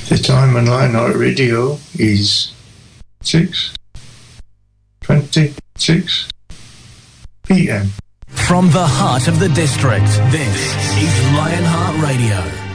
The time on Lionheart Radio is 6:26 p.m. From the heart of the district, this is Lionheart Radio.